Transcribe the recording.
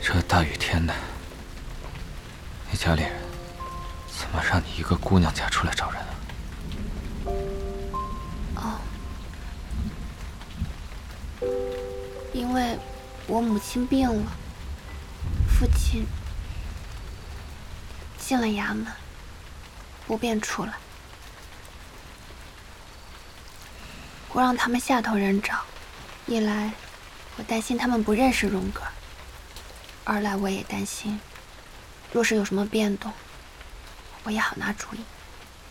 这大雨天的，你家里人怎么让你一个姑娘家出来找人啊？ 哦，因为我母亲病了，父亲进了衙门，不便出来，我让他们下头人找，一来我担心他们不认识荣格，二来我也担心，若是有什么变动，我也好拿主意。